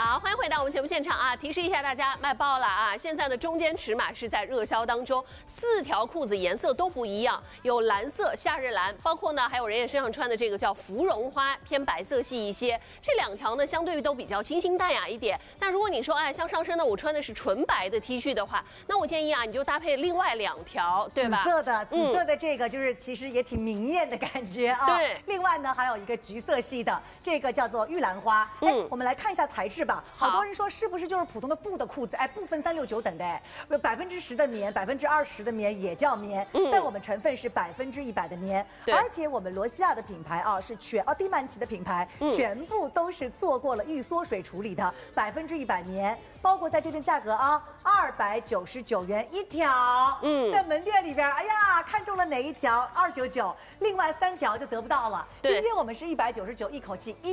好，欢迎回到我们节目现场啊！提示一下大家，卖爆了啊！现在的中间尺码是在热销当中，4条裤子颜色都不一样，有蓝色、夏日蓝，包括呢还有人也身上穿的这个叫芙蓉花，偏白色系一些。这2条呢，相对于都比较清新淡雅一点。但如果你说哎，像上身呢，我穿的是纯白的 T 恤的话，那我建议啊，你就搭配另外2条，对吧？ 紫色的这个就是其实也挺明艳的感觉啊。 对。 另外呢，还有一个橘色系的，这个叫做玉兰花。我们来看一下材质吧。好多人说是不是就是普通的布的裤子？哎，不分369等的，哎，10%的棉，20%的棉也叫棉，但我们成分是100%的棉，而且我们罗西亚的品牌啊是蒂曼奇的品牌，全部都是做过了预缩水处理的，100%棉，包括在这边价格啊，299元一条。在门店里边，哎呀，看中了哪一条299，另外3条就得不到了。今天我们是199，一口气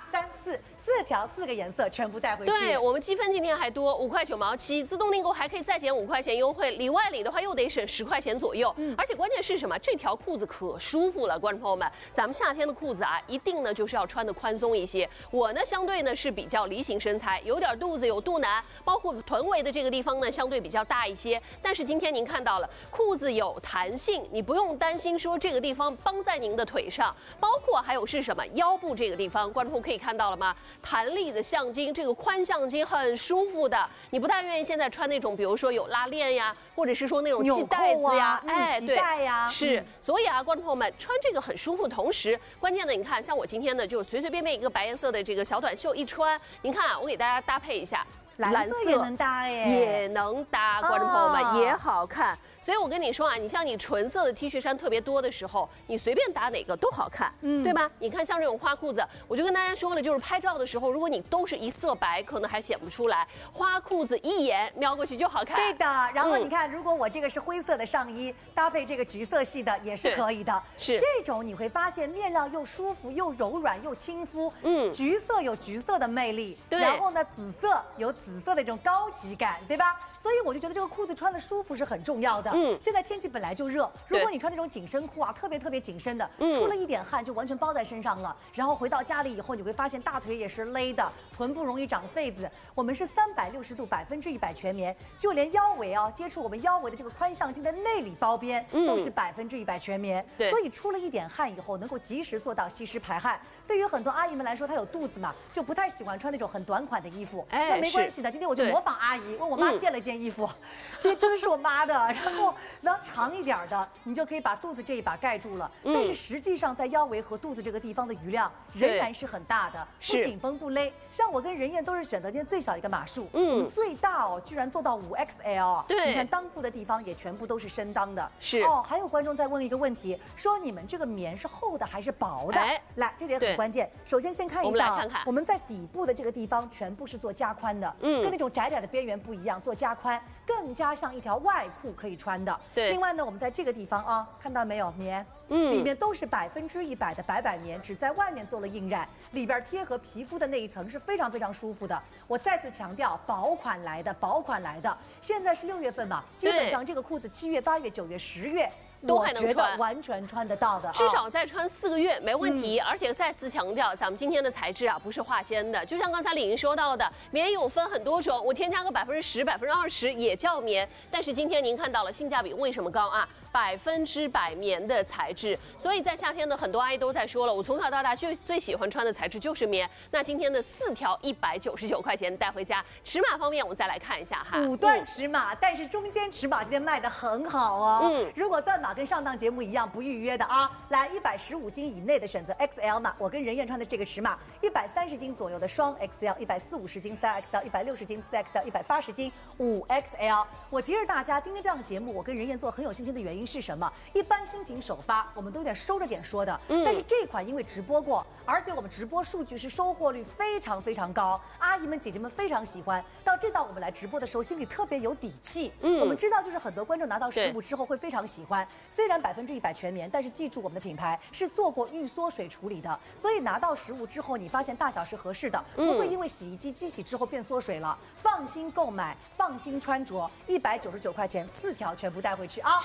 1、2、3、4条4个颜色全部带回去。 对，我们积分今天还多5块9毛7，自动订购还可以再减5块钱优惠，里外里的话又得省10块钱左右。而且关键是什么？这条裤子可舒服了，观众朋友们，咱们夏天的裤子啊，一定呢就是要穿的宽松一些。我呢相对呢是比较梨形身材，有点肚子有肚腩，包括臀围的这个地方呢相对比较大一些。但是今天您看到了，裤子有弹性，你不用担心说这个地方绑在您的腿上，包括还有是什么腰部这个地方，观众朋友可以看到了吗？弹力的橡筋，这个宽橡筋很舒服的。你不大愿意现在穿那种，比如说有拉链呀，或者是说那种系带子呀， 哎，对， 是。所以啊，观众朋友们穿这个很舒服，同时关键的你看，像我今天呢，就随随便便一个白颜色的这个小短袖一穿，您看啊，我给大家搭配一下。 蓝色也能搭哎， 也能搭，观众朋友们也好看。所以我跟你说啊，你像你纯色的 T 恤衫特别多的时候，你随便搭哪个都好看，对吧？你看像这种花裤子，我就跟大家说了，就是拍照的时候，如果你都是一色白，可能还显不出来，花裤子一眼瞄过去就好看。 对的，然后你看，如果我这个是灰色的上衣，搭配这个橘色系的也是可以的。 是这种你会发现面料又舒服又柔软又亲肤，橘色有橘色的魅力， 对。 然后呢，紫色有紫色的这种高级感，对吧？所以我就觉得这个裤子穿的舒服是很重要的。现在天气本来就热，如果你穿那种紧身裤啊，特别紧身的，出了一点汗就完全包在身上了。然后回到家里以后，你会发现大腿也是勒的，臀部容易长痱子。我们是360度100%全棉，就连腰围啊，接触我们腰围的这个宽橡筋的内里包边都是100%全棉。所以出了一点汗以后，能够及时做到吸湿排汗。对于很多阿姨们来说，她有肚子嘛，就不太喜欢穿那种很短款的衣服。哎，那没关系的。今天我就模仿阿姨，问我妈借了件衣服，这真的是我妈的。然后能长一点的，你就可以把肚子这一把盖住了。但是实际上在腰围和肚子这个地方的余量仍然是很大的，不紧绷不勒。像我跟任燕都是选择今天最小一个码数，最大哦，居然做到5XL。 对， 你看裆部的地方也全部都是深裆的。 是哦，还有观众在问一个问题，说你们这个棉是厚的还是薄的？来，这点很关键。首先先看一下，我们在底部的这个地方全部是做加宽的，跟那种窄窄的边缘不一样，做加宽，更加像一条外裤可以穿的。 对。 另外呢，我们在这个地方啊，看到没有棉？里面都是100%的白棉，只在外面做了印染，里边贴合皮肤的那一层是非常舒服的。我再次强调，薄款来的。现在是6月份嘛，基本上这个裤子7月、8月、9月、10月。 都还能穿， 我觉得完全穿得到的， 至少再穿4个月没问题。而且再次强调，咱们今天的材质啊不是化纤的，就像刚才李莹说到的，棉有分很多种，我添加个10%、20%也叫棉。但是今天您看到了性价比为什么高啊？100%棉的材质，所以在夏天的很多阿姨都在说了，我从小到大最喜欢穿的材质就是棉。那今天的4条199块钱带回家，尺码方面我们再来看一下哈 ，5段尺码，但是中间尺码今天卖得很好哦。如果断码跟上档节目一样不预约的啊，来115斤以内的选择 XL 码，我跟任燕穿的这个尺码，130斤左右的双 XL，140斤3XL，160斤4XL，180斤5XL。我提示大家，今天这样的节目，我跟任燕做很有信心的原因是什么？一般新品首发，我们都有点收着点说的，但是这款因为直播过，而且我们直播数据是收货率非常高，阿姨们姐姐们非常喜欢。到这道我们来直播的时候，心里特别有底气。我们知道就是很多观众拿到实物之后会非常喜欢。虽然100%全棉，但是记住我们的品牌是做过预缩水处理的，所以拿到实物之后，你发现大小是合适的，不会因为洗衣机机洗之后变缩水了。放心购买，放心穿着，199块钱4条全部带回去啊！ 是的啊。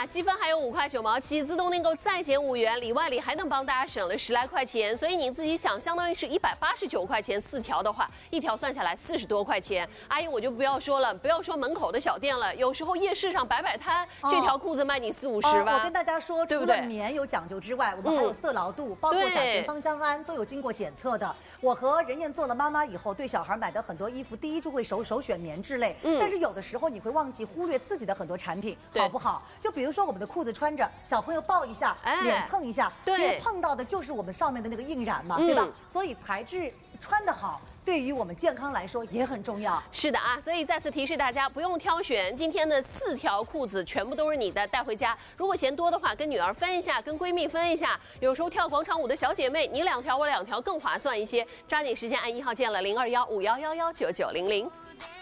啊，积分还有5块9毛7，自动订购再减5元，里外里还能帮大家省了10来块钱，所以你自己想，相当于是189块钱4条的话，一条算下来40多块钱。阿姨我就不要说了，不要说门口的小店了，有时候夜市上摆摊，这条裤子卖你40、50吧。 我跟大家说，除了棉有讲究之外，我们还有色牢度，包括甲醛、芳香胺都有经过检测的。我和任燕做了妈妈以后，对小孩买的很多衣服，第一就会首选棉质类，但是有的时候你会忘记忽略自己的很多产品，好不好？就比如说我们的裤子穿着，小朋友抱一下，脸蹭一下，其实碰到的就是我们上面的那个印染嘛，对吧？所以材质穿得好，对于我们健康来说也很重要。 是的啊，所以再次提示大家，不用挑选，今天的4条裤子全部都是你的，带回家。如果嫌多的话，跟女儿分一下，跟闺蜜分一下。有时候跳广场舞的小姐妹，你2条我2条更划算一些。抓紧时间按1号键了，0215111990。